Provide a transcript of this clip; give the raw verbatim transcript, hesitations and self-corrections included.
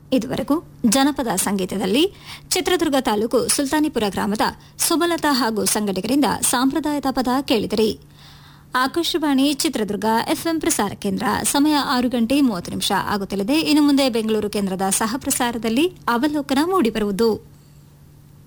ಇದುವರೆಗೂ ಜನಪದ ಸಂಗೀತದಲ್ಲಿ ಚಿತ್ರದುರ್ಗ ತಾಲೂಕು ಸುಲ್ತಾನಿಪುರ ಗ್ರಾಮದ ಸುಮಲತಾ ಹಾಗೂ ಸಂಘಟಕರಿಂದ ಸಾಂಪ್ರದಾಯದ ಪದ ಕೇಳಿದಿರಿ. ಆಕಾಶವಾಣಿ ಚಿತ್ರದುರ್ಗ ಎಫ್ಎಂ ಪ್ರಸಾರ ಕೇಂದ್ರ. ಸಮಯ ಆರು ಗಂಟೆ ಮೂವತ್ತು ನಿಮಿಷ ಆಗುತ್ತಲಿದೆ. ಇನ್ನು ಮುಂದೆ ಬೆಂಗಳೂರು ಕೇಂದ್ರದ ಸಹ ಪ್ರಸಾರದಲ್ಲಿ ಅವಲೋಕನ ಮೂಡಿಬರುವುದು.